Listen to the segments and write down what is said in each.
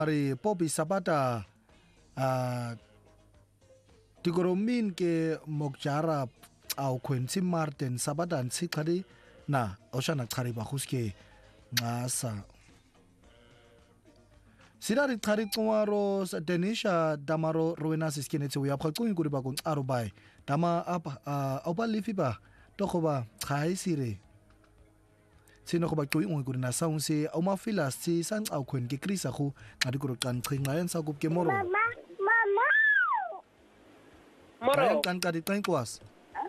Ari Popi Sabata Tigoromin ke Mokjara au Quincy Martin Sabata Nsikari na Oshana Kariba Huske Nasa Sidari Tari Tuaro Denisha Damaro Ruenas Skinets we are calling Guribagun Arubai Dama up Oba Lifiba Tokoba Kai Siri Sino ko ba tuwi ung gurina sa si Oma Filas si San au Queen ke Krisa ko Kadikuro kan ngayon sa gup ke Moro Moro kan kaditang kuas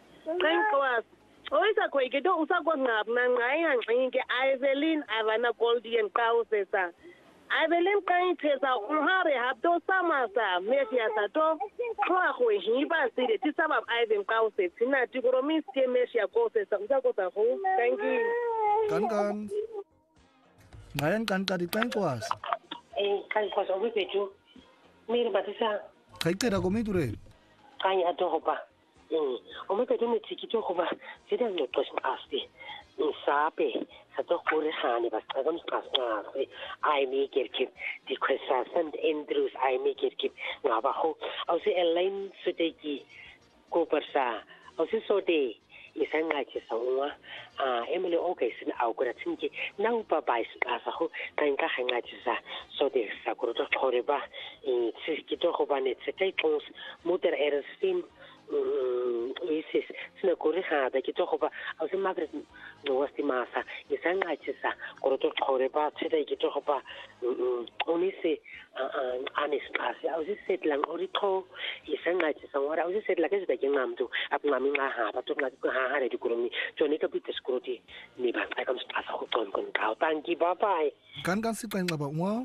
Oisa ko ikedo usa ko ngap na ngayon ke Evelyn Avana Goldian Kausesa Evelyn kan tesa unhare habdo samasa mesia sato kwa ko hiba sire ti sabab Evelyn Kause tina tigoro miske mesia Kausesa usa ko ta ko thank you kan ngayon kan kaditang kuas kan kuas obi peju mir batisa kai tera ko midure kan ato ba omi peju mi tikito ko ba sida no tos asti sabe sato kore hani basta gam kasna ai mi kerkip di kwesa sant Andrews ai mi kerkip ngaba ho au se elaine sudegi ko persa au se sode isang nga chi sawa Emily okay sin au kora tinki nau ba bai sa ho kan ka hanga chi sa so de sa koro to thore ba si ki to ho ba ne se kai pons motor erstim isis sina kore ha da ki to ho ba au se magret no wasti masa isang nga chi sa koro to thore ba se da ki to ho ba oni se anis kasi au se set lang ori tho isang nga chi sa ora au se set la ke da ki ngam tu ap ngam nga ha ba to nga ha ha de kuromi Johnny Kapitas Kuroti ni bang I kam asa ko ton kon kau thank you bye bye kan si kan ba mo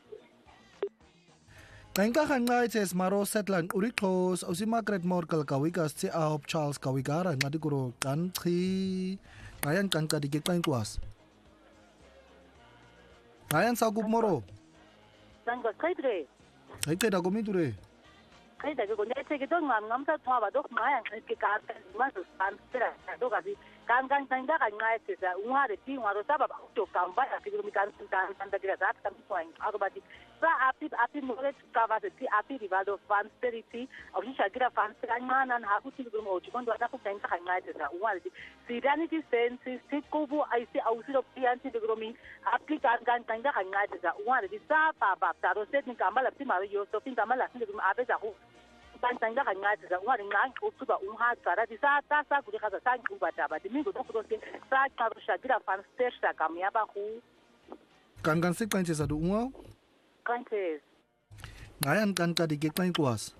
kan ka han ngai tes maro setlan uri close o si Margaret Morkel kawigas si Alp Charles kawigara ngadi kuro kan thi ayan kan ka dige kan kuas ayan sa gup moro sang ka kai da ko midure kai da ko ne te ke don ngam sa thwa ba dok ma yang ke ka ma su san tera do ka si kan tanga kan ngai te sa unha de ti ngaro sa ba to kan ba ya ke mi kan da ke sa kan point agba di sa api mo le ka ba ti api rivado fan periti o si shagira fan kan nan ha ku ti mo ju kon do na ku kan ngai te sa unha de si danity sense si ko bu ai si au si do pian ti de gromi api kan tanga kan ngai te sa unha de sa pa ta ro set ni kan ba la ti ma yo so pin kan la ti de ma ape sa ku kan tanga kan ngai te sa unha de ngai ku ba unha tsara di sa ta sa ku de ka sa ku ba ta ba di mi go to sa ka ro shagira fan stesa kam ya ba ku kan si kan sa do unwa Kantes. Ngayon kan ka dige kan kuas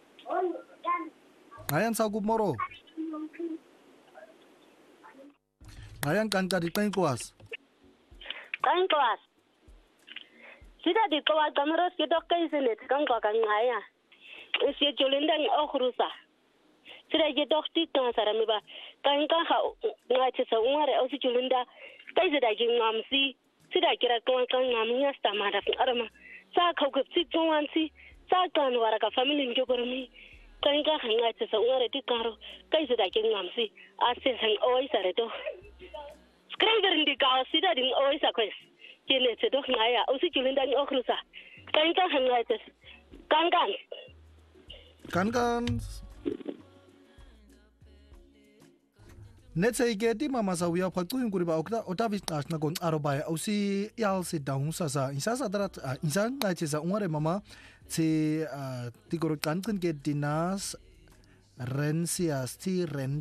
ngayon sa gup moro ngayon kan ka dige kan kuas sida di ko kamera ski dok kai sene kan ko kan ngaya si jolindang okrusa sida je dok ti kan sarami ba kan ka ha ngachi sa ngare o si jolinda kai sida ji ngamsi sida kira kan ngamnya sta mara arama sa ka ko si konwansi sa kan wara ka family njogormi kan ka ngachi sa ngare ti karo kai sida ji ngamsi ase sang oi sare to skriver ndi ka sida din oi sa kwes kene te dok ngaya o si jolinda ni okrusa kan ka ngachi kan Net say get di mama sa wiya pagtu yung kuriba otavis tas na gon arobay o si yal si daung sa isa sa darat insan na sa ungare mama si tigoro kantin get dinas rensias ti ren